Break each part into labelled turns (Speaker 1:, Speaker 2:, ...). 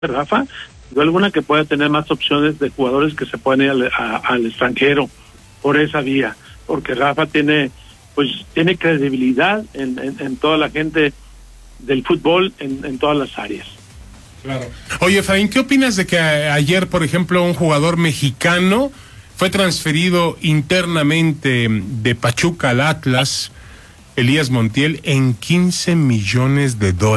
Speaker 1: Rafa, yo alguna que pueda tener más opciones de jugadores que se pueden ir al extranjero por esa vía, porque Rafa tiene credibilidad en toda la gente del fútbol en todas las áreas.
Speaker 2: Claro. Oye, Efraín, ¿qué opinas de que ayer, por ejemplo, un jugador mexicano fue transferido internamente de Pachuca al Atlas, Elías Montiel, en $15 millones?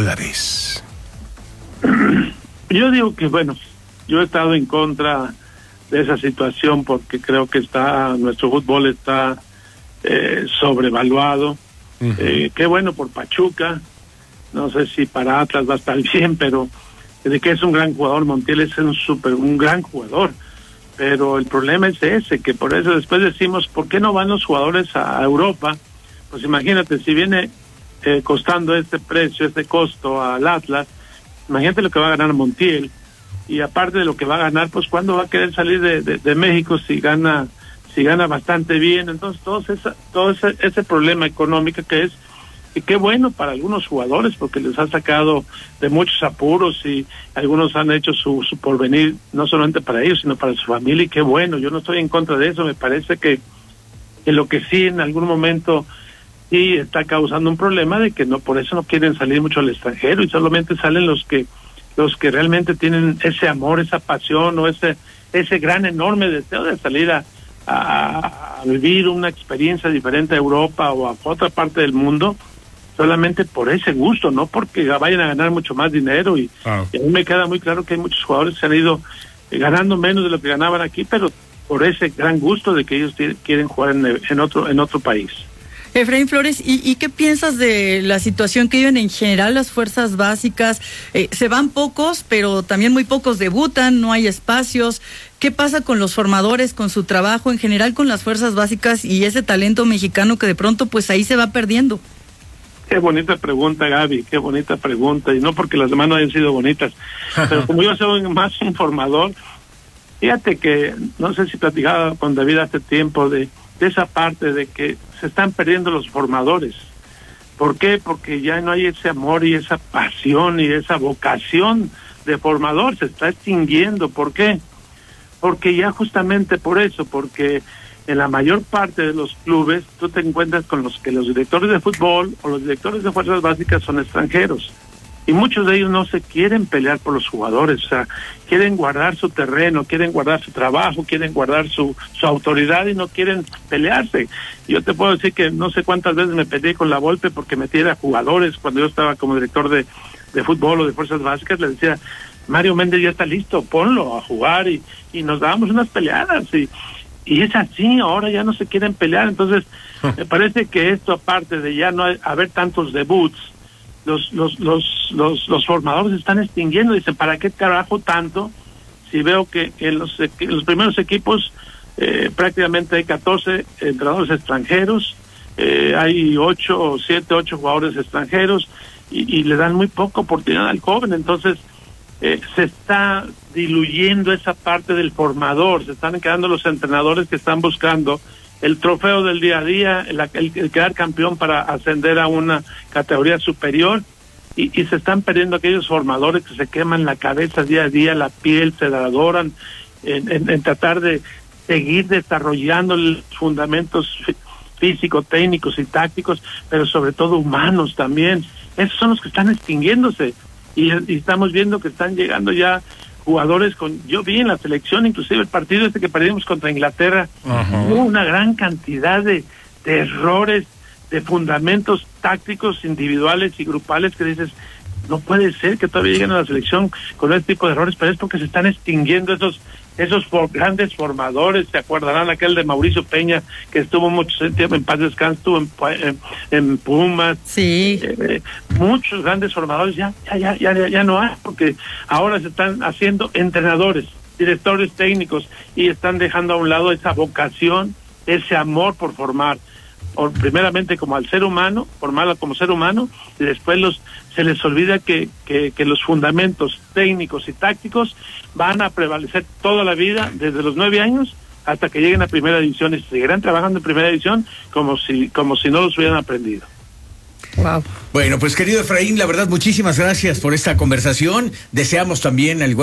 Speaker 1: Yo digo que, bueno, yo he estado en contra de esa situación porque creo que nuestro fútbol está sobrevaluado. Qué bueno por Pachuca, no sé si para Atlas va a estar bien, pero de que es un gran jugador, Montiel es un gran jugador, pero el problema es ese, que por eso después decimos, ¿por qué no van los jugadores a Europa? Pues imagínate, si viene costando este precio, este costo al Atlas, imagínate lo que va a ganar Montiel, y aparte de lo que va a ganar, pues ¿cuándo va a querer salir de México si gana bastante bien? Entonces todo ese problema económico que es, y qué bueno para algunos jugadores porque les ha sacado de muchos apuros y algunos han hecho su porvenir, no solamente para ellos sino para su familia, y qué bueno. Yo no estoy en contra de eso, me parece que lo que sí en algún momento sí está causando un problema de que no, por eso no quieren salir mucho al extranjero y solamente salen los que realmente tienen ese amor, esa pasión o ese gran enorme deseo de salir a vivir una experiencia diferente a Europa o a otra parte del mundo, solamente por ese gusto, no porque vayan a ganar mucho más dinero. Y a mí me queda muy claro que hay muchos jugadores que se han ido ganando menos de lo que ganaban aquí, pero por ese gran gusto de que ellos quieren jugar en otro país.
Speaker 3: Efraín Flores, ¿y qué piensas de la situación que viven en general las fuerzas básicas? Se van pocos, pero también muy pocos debutan, no hay espacios. ¿Qué pasa con los formadores, con su trabajo, en general con las fuerzas básicas y ese talento mexicano que de pronto pues ahí se va perdiendo?
Speaker 1: Qué bonita pregunta, Gaby, qué bonita pregunta, y no porque las demás no hayan sido bonitas, pero como yo soy más un formador, fíjate que, no sé si platicaba con David hace tiempo de esa parte de que se están perdiendo los formadores. ¿Por qué? Porque ya no hay ese amor y esa pasión y esa vocación de formador, se está extinguiendo. ¿Por qué? Porque ya justamente por eso, porque en la mayor parte de los clubes tú te encuentras con los directores de fútbol o los directores de fuerzas básicas son extranjeros. Y muchos de ellos no se quieren pelear por los jugadores, o sea, quieren guardar su terreno, quieren guardar su trabajo, quieren guardar su autoridad y no quieren pelearse. Yo te puedo decir que no sé cuántas veces me peleé con la Volpe porque metiera jugadores cuando yo estaba como director de fútbol o de fuerzas básicas, le decía, Mario Méndez ya está listo, ponlo a jugar, y nos dábamos unas peleadas y es así, ahora ya no se quieren pelear. Entonces me parece que esto, aparte de ya no haber tantos debuts, los formadores se están extinguiendo. Dicen, ¿para qué carajo tanto? Si veo que en los primeros equipos prácticamente hay 14 entrenadores extranjeros, hay 8 jugadores extranjeros y le dan muy poca oportunidad al joven. Entonces se está diluyendo esa parte del formador, se están quedando los entrenadores que están buscando el trofeo del día a día, el quedar campeón para ascender a una categoría superior, y se están perdiendo aquellos formadores que se queman la cabeza día a día, la piel, se la adoran en tratar de seguir desarrollando los fundamentos físicos, técnicos y tácticos, pero sobre todo humanos también. Esos son los que están extinguiéndose y estamos viendo que están llegando ya jugadores yo vi en la selección, inclusive el partido que perdimos contra Inglaterra, hubo una gran cantidad de errores, de fundamentos tácticos individuales y grupales que dices, no puede ser que todavía lleguen a la selección con este tipo de errores, pero es porque se están extinguiendo esos grandes formadores. Se acordarán aquel de Mauricio Peña, que estuvo mucho tiempo en paz descanso, estuvo en Pumas.
Speaker 3: Sí.
Speaker 1: Muchos grandes formadores ya no hay, porque ahora se están haciendo entrenadores, directores técnicos, y están dejando a un lado esa vocación, ese amor por formar, primeramente como al ser humano, formarlo como ser humano, y después se les olvida que los fundamentos técnicos y tácticos van a prevalecer toda la vida, desde los 9 años hasta que lleguen a primera división, y seguirán trabajando en primera división como si no los hubieran aprendido.
Speaker 3: Wow.
Speaker 4: Bueno, pues querido Efraín, la verdad, muchísimas gracias por esta conversación. Deseamos también, al igual